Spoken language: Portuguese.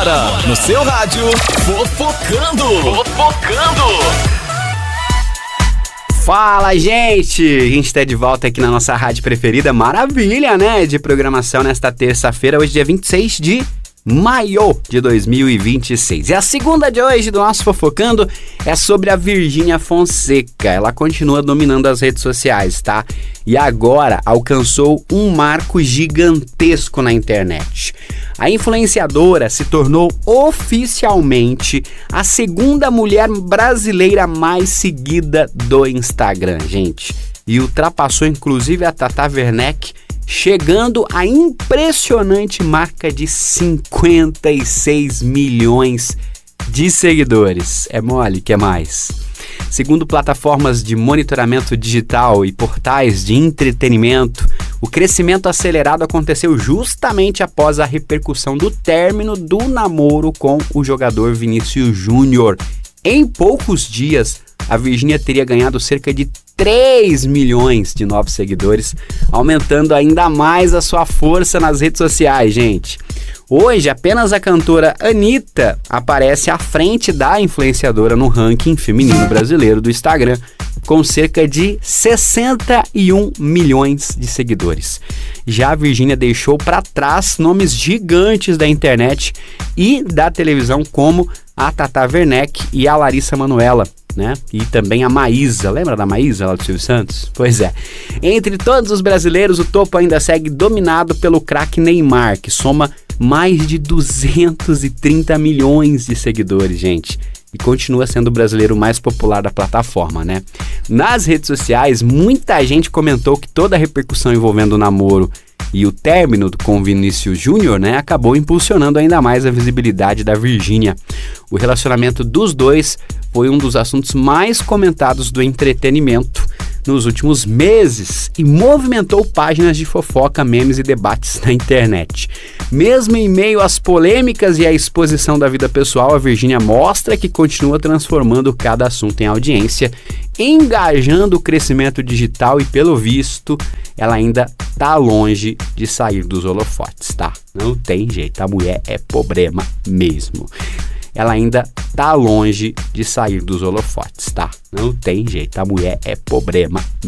Agora, no seu rádio, Fofocando. Fala, gente! A gente tá de volta aqui na nossa rádio preferida. Maravilha, né? De programação nesta terça-feira, hoje dia 26 de maio de 2026. E a segunda de hoje do nosso Fofocando é sobre a Virgínia Fonseca. Ela continua dominando as redes sociais, tá? E agora alcançou um marco gigantesco na internet. A influenciadora se tornou oficialmente a segunda mulher brasileira mais seguida do Instagram, gente. E ultrapassou inclusive a Tata Werneck, chegando à impressionante marca de 56 milhões de seguidores. É mole, quer mais? Segundo plataformas de monitoramento digital e portais de entretenimento, o crescimento acelerado aconteceu justamente após a repercussão do término do namoro com o jogador Vinícius Júnior. Em poucos dias, a Virgínia teria ganhado cerca de 3 milhões de novos seguidores, aumentando ainda mais a sua força nas redes sociais, gente. Hoje, apenas a cantora Anitta aparece à frente da influenciadora no ranking feminino brasileiro do Instagram, com cerca de 61 milhões de seguidores. Já a Virgínia deixou para trás nomes gigantes da internet e da televisão como a Tata Werneck e a Larissa Manoela, né? E também a Maísa, lembra da Maísa lá do Silvio Santos? Pois é. Entre todos os brasileiros, o topo ainda segue dominado pelo craque Neymar, que soma mais de 230 milhões de seguidores, gente. E continua sendo o brasileiro mais popular da plataforma, né? Nas redes sociais, muita gente comentou que toda a repercussão envolvendo o namoro e o término com o Vinícius Júnior, né, acabou impulsionando ainda mais a visibilidade da Virgínia. O relacionamento dos dois foi um dos assuntos mais comentados do entretenimento nos últimos meses e movimentou páginas de fofoca, memes e debates na internet. Mesmo em meio às polêmicas e à exposição da vida pessoal, a Virgínia mostra que continua transformando cada assunto em audiência, engajando o crescimento digital e, pelo visto, ela ainda tá longe de sair dos holofotes, tá? Não tem jeito, a mulher é problema mesmo. Ela ainda tá longe de sair dos holofotes, tá? Não tem jeito, a mulher é problema